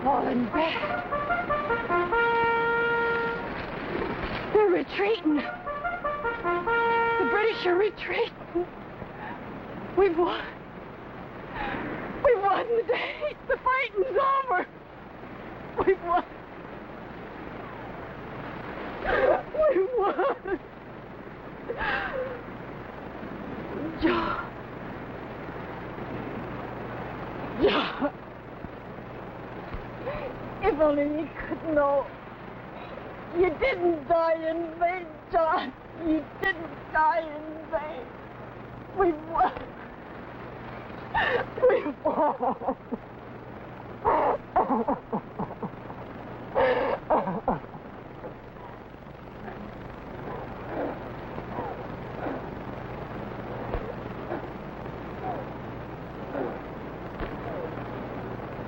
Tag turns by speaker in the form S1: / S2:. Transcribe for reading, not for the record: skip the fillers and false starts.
S1: fallen back. They're retreating. The British are retreating. We've won. We've won the day. The fighting's over. We've won. We've won. John. John. If only you could know. You didn't die in vain, John. You didn't die in vain. We've won. We've won.